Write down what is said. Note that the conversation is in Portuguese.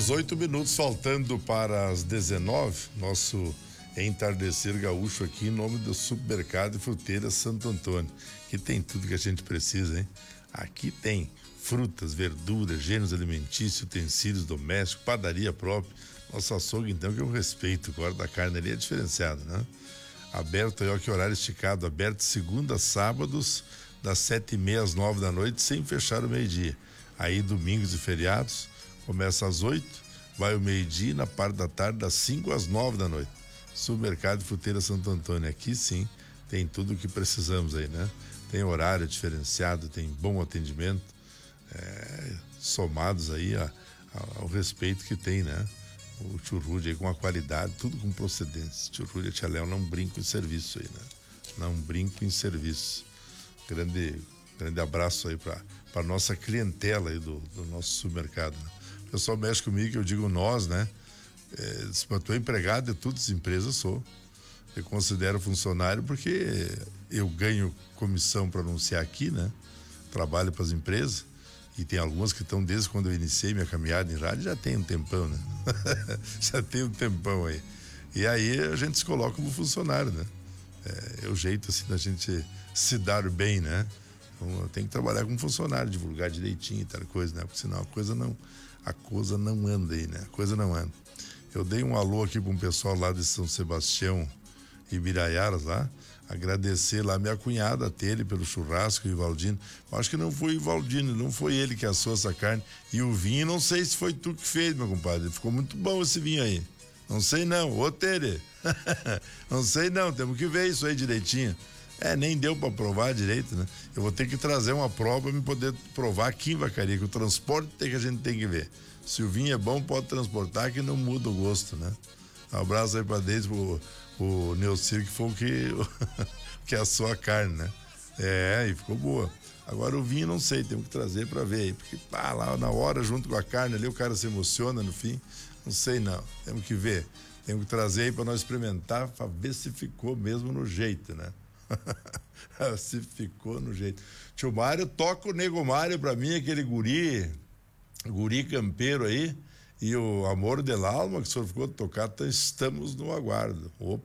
18 minutos faltando para as 19, nosso entardecer gaúcho aqui em nome do Supermercado e Fruteira Santo Antônio, que tem tudo que a gente precisa, hein? Aqui tem frutas, verduras, gêneros alimentícios, utensílios domésticos, padaria própria. Nosso açougue, então, que eu respeito, o guarda da carne ali é diferenciado, né? Aberto aí, ó, que horário esticado, aberto segunda a sábados, das 7h30 às 9 da noite, sem fechar o meio-dia. Aí, domingos e feriados, começa às 8, vai o meio-dia, na parte da tarde, das 5 às 9 da noite. Supermercado e Fruteira Santo Antônio, aqui sim, tem tudo o que precisamos aí, né? Tem horário diferenciado, tem bom atendimento, somados aí ao respeito que tem, né? O Tchurrude aí com a qualidade, tudo com procedência. Tchurrude e Tia Léo não brinco em serviço aí, né? Não brinco em serviço. Grande abraço aí pra nossa clientela aí do nosso supermercado, né? O pessoal mexe comigo, que eu digo nós, né? Se eu tô empregado de todas as empresas, sou. Eu considero funcionário porque eu ganho comissão para anunciar aqui, né? Trabalho para as empresas. E tem algumas que estão desde quando eu iniciei minha caminhada em rádio, já tem um tempão, né? Já tem um tempão aí. E aí a gente se coloca como funcionário, né? É o jeito assim da gente se dar bem, né? Então eu tenho que trabalhar como funcionário, divulgar direitinho e tal coisa, né? Porque senão a coisa não anda aí, né? A coisa não anda. Eu dei um alô aqui para um pessoal lá de São Sebastião e Biraiaras lá, agradecer lá minha cunhada, a Tele, pelo churrasco, o Ivaldino. Acho que não foi o Ivaldino, não foi ele que assou essa carne. E o vinho, não sei se foi tu que fez, meu compadre. Ficou muito bom esse vinho aí. Não sei não, ô Tele. Não sei não, temos que ver isso aí direitinho. Nem deu pra provar direito, né? Eu vou ter que trazer uma prova pra me poder provar aqui em Vacaria, que o transporte que a gente tem que ver. Se o vinho é bom, pode transportar, que não muda o gosto, né? Um abraço aí pra Deise, o Neucir, que foi o que assou a carne, né? E ficou boa. Agora o vinho não sei, temos que trazer pra ver aí, porque lá na hora, junto com a carne ali, o cara se emociona no fim. Não sei não, temos que ver. Temos que trazer aí pra nós experimentar, pra ver se ficou mesmo no jeito, né? Se ficou no jeito. Tio Mário, toca o Nego Mário pra mim, aquele guri campeiro aí, e o Amor del Alma, que o senhor ficou de tocar, então estamos no aguardo. Opa!